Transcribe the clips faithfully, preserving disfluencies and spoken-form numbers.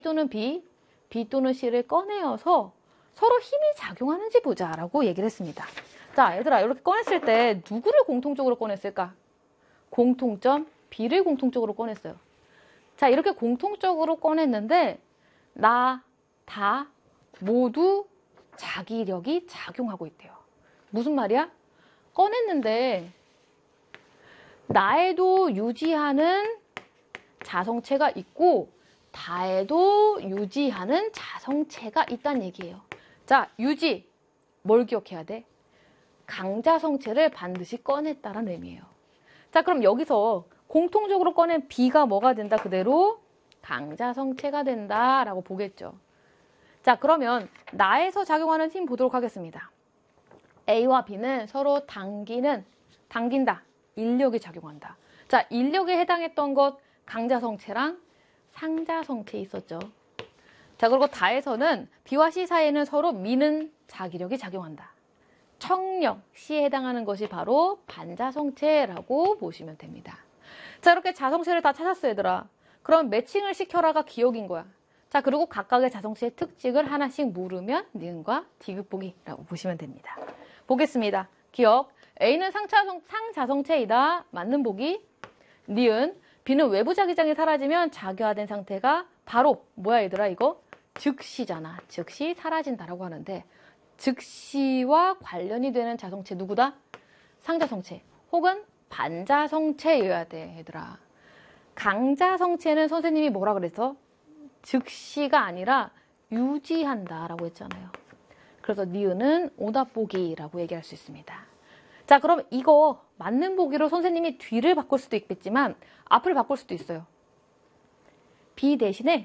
또는 B, B 또는 C를 꺼내어서 서로 힘이 작용하는지 보자라고 얘기를 했습니다. 자, 얘들아, 이렇게 꺼냈을 때 누구를 공통적으로 꺼냈을까? 공통점 B를 공통적으로 꺼냈어요. 자, 이렇게 공통적으로 꺼냈는데 나, 다 모두 자기력이 작용하고 있대요. 무슨 말이야? 꺼냈는데 나에도 유지하는 자성체가 있고 다에도 유지하는 자성체가 있다는 얘기예요. 자, 유지. 뭘 기억해야 돼? 강자성체를 반드시 꺼냈다는 의미예요. 자, 그럼 여기서 공통적으로 꺼낸 B가 뭐가 된다? 그대로 강자성체가 된다라고 보겠죠. 자, 그러면 나에서 작용하는 힘 보도록 하겠습니다. A와 B는 서로 당기는, 당긴다. 인력이 작용한다. 자, 인력에 해당했던 것 강자성체랑 상자성체 있었죠. 자, 그리고 다에서는 B와 C 사이에는 서로 미는 자기력이 작용한다. 청력, C에 해당하는 것이 바로 반자성체라고 보시면 됩니다. 자, 이렇게 자성체를 다 찾았어, 얘들아. 그럼 매칭을 시켜라가 기억인 거야. 자, 그리고 각각의 자성체의 특징을 하나씩 물으면 니은과 디귿보기라고 보시면 됩니다. 보겠습니다. 기억. A는 상자성, 상자성체이다. 맞는 보기. 니은. B는 외부 자기장이 사라지면 자기화된 상태가 바로 뭐야 얘들아 이거? 즉시잖아. 즉시 사라진다라고 하는데 즉시와 관련이 되는 자성체 누구다? 상자성체 혹은 반자성체여야 돼 얘들아. 강자성체는 선생님이 뭐라 그래서? 즉시가 아니라 유지한다라고 했잖아요. 그래서 니은은 오답 보기라고 얘기할 수 있습니다. 자, 그럼 이거 맞는 보기로 선생님이 뒤를 바꿀 수도 있겠지만 앞을 바꿀 수도 있어요. B 대신에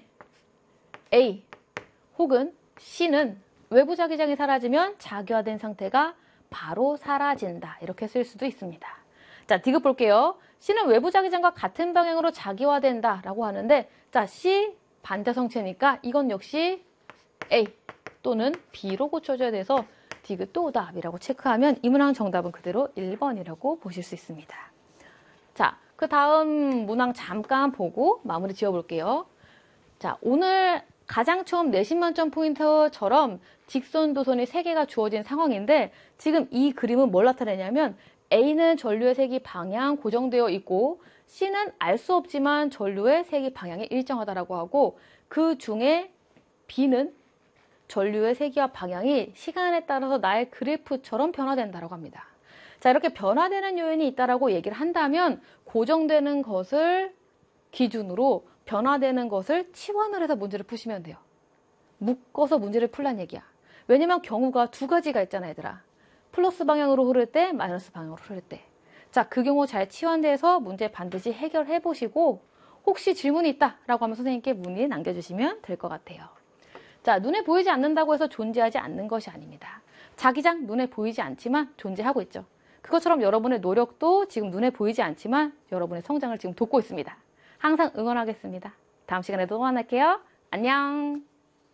A 혹은 C는 외부 자기장이 사라지면 자기화된 상태가 바로 사라진다. 이렇게 쓸 수도 있습니다. 자, 디귿 볼게요. C는 외부 자기장과 같은 방향으로 자기화된다 라고 하는데 자, C 반자성체니까 이건 역시 A 또는 B로 고쳐줘야 돼서 디귿도 오답이라고 체크하면 이 문항 정답은 그대로 일 번이라고 보실 수 있습니다. 자, 그 다음 문항 잠깐 보고 마무리 지어볼게요. 자, 오늘 가장 처음 내신 만점 포인트처럼 직선 도선이 세 개가 주어진 상황인데 지금 이 그림은 뭘 나타내냐면 A는 전류의 세기 방향 고정되어 있고 C는 알 수 없지만 전류의 세기 방향이 일정하다라고 하고 그 중에 B는 전류의 세기와 방향이 시간에 따라서 나의 그래프처럼 변화된다고 합니다. 자, 이렇게 변화되는 요인이 있다라고 얘기를 한다면 고정되는 것을 기준으로 변화되는 것을 치환을 해서 문제를 푸시면 돼요. 묶어서 문제를 풀란 얘기야. 왜냐면 경우가 두 가지가 있잖아, 얘들아. 플러스 방향으로 흐를 때, 마이너스 방향으로 흐를 때. 자, 그 경우 잘 치환돼서 문제 반드시 해결해 보시고 혹시 질문이 있다라고 하면 선생님께 문의 남겨주시면 될 것 같아요. 자, 눈에 보이지 않는다고 해서 존재하지 않는 것이 아닙니다. 자기장 눈에 보이지 않지만 존재하고 있죠. 그것처럼 여러분의 노력도 지금 눈에 보이지 않지만 여러분의 성장을 지금 돕고 있습니다. 항상 응원하겠습니다. 다음 시간에 또 만날게요. 안녕.